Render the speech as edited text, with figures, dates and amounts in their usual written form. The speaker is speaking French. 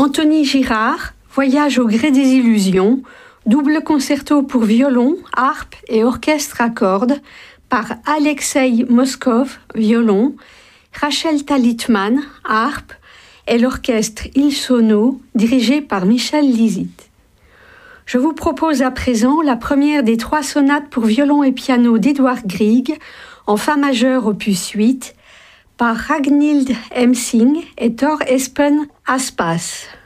Anthony Girard, Voyage au gré des illusions, double concerto pour violon, harpe et orchestre à cordes par Alexei Moskov, violon, Rachel Talitman, harpe et l'orchestre Il Sono, dirigé par Michel Lisit. Je vous propose à présent la première des 3 sonates pour violon et piano d'Edouard Grieg, en fa majeur opus 8, par Ragnhild Hemsing et Thor Espen Aspas.